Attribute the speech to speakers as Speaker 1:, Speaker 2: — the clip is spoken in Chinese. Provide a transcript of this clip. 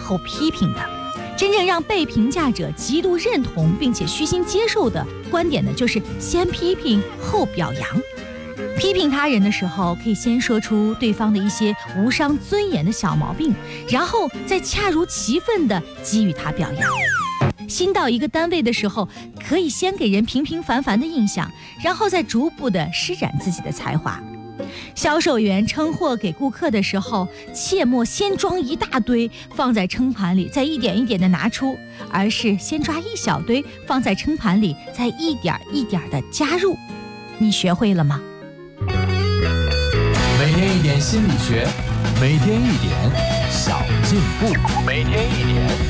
Speaker 1: 后批评的。真正让被评价者极度认同并且虚心接受的观点呢，就是先批评后表扬。批评他人的时候，可以先说出对方的一些无伤尊严的小毛病，然后再恰如其分地给予他表扬。新到一个单位的时候，可以先给人平平凡凡的印象，然后再逐步地施展自己的才华。销售员称货给顾客的时候，切莫先装一大堆放在称盘里，再一点一点的拿出，而是先抓一小堆放在称盘里，再一点一点的加入。你学会了吗？
Speaker 2: 每天一点心理学，每天一点小进步，每天一点